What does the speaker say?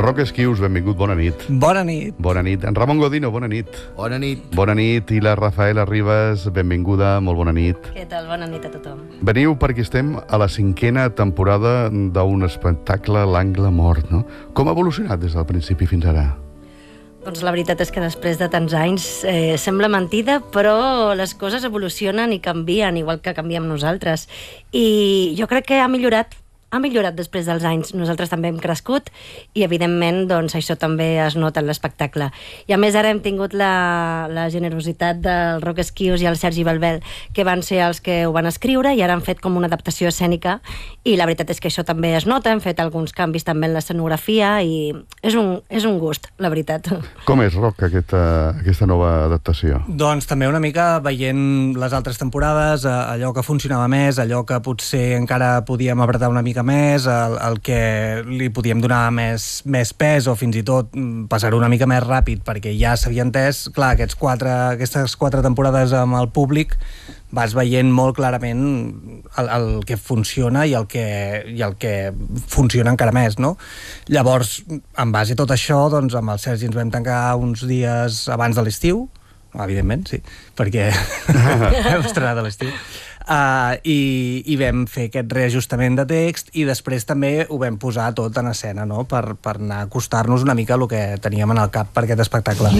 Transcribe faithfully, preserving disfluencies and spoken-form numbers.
Roc Esquius, benvingut, bona nit. Bona nit. Bona nit. En Ramon Godino, bona nit. Bona nit. Bona nit. I la Rafaela Ribas, benvinguda, molt bona nit. Què tal? Bona nit a tothom. Veniu perquè estem a la cinquena temporada d'un espectacle, L'Angle Mort, no? Com ha evolucionat des del principi fins ara? Doncs la veritat és que després de tants anys eh, sembla mentida, però les coses evolucionen i canvien, igual que canviem nosaltres. I jo crec que ha millorat. Ha millorat després dels anys. Nosaltres també hem crescut i, evidentment, doncs, això també es nota en l'espectacle. I, a més, ara hem tingut la, la generositat del Roc Esquius i el Sergi Balbel, que van ser els que ho van escriure i ara han fet com una adaptació escènica i la veritat és que això també es nota. Hem fet alguns canvis també en l'escenografia i és un, és un gust, la veritat. Com és, Roc, aquesta, aquesta nova adaptació? Doncs també una mica veient les altres temporades, allò que funcionava més, allò que potser encara podíem apretar una mica més, el, el que li podíem donar més, més pes o fins i tot passar una mica més ràpid perquè ja s'havia entès. Clar, aquests quatre, aquestes quatre temporades amb el públic vas veient molt clarament el, el que funciona i el que, i el que funciona encara més, no? Llavors, en base a tot això, doncs amb el Sergi ens vam tancar uns dies abans de l'estiu, evidentment, sí, perquè hem estrenat a l'estiu. Uh, i, i vam fer aquest reajustament de text i després també ho vam posar tot en escena, no? per, per anar a acostar-nos una mica a el que teníem en el cap per aquest espectacle.